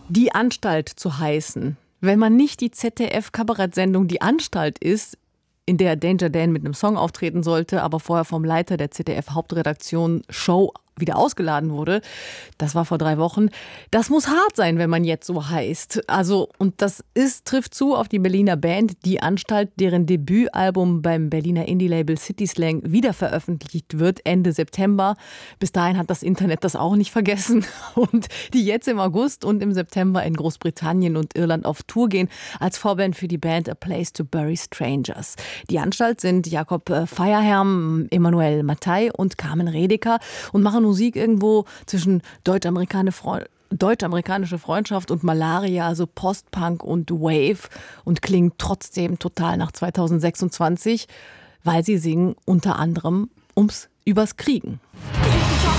Die Anstalt zu heißen. Wenn man nicht die ZDF-Kabarettsendung Die Anstalt ist, in der Danger Dan mit einem Song auftreten sollte, aber vorher vom Leiter der ZDF-Hauptredaktion Show wieder ausgeladen wurde. Das war vor 3 Wochen. Das muss hart sein, wenn man jetzt so heißt. Und das trifft zu auf die Berliner Band Die Anstalt, deren Debütalbum beim Berliner Indie-Label City Slang wieder veröffentlicht wird, Ende September. Bis dahin hat das Internet das auch nicht vergessen. Und die jetzt im August und im September in Großbritannien und Irland auf Tour gehen, als Vorband für die Band A Place to Bury Strangers. Die Anstalt sind Jakob Feierherm, Emanuel Mattei und Carmen Redeker und machen Musik irgendwo zwischen deutsch-amerikanische Freundschaft und Malaria, also Post-Punk und Wave, und klingt trotzdem total nach 2026, weil sie singen unter anderem übers Kriegen.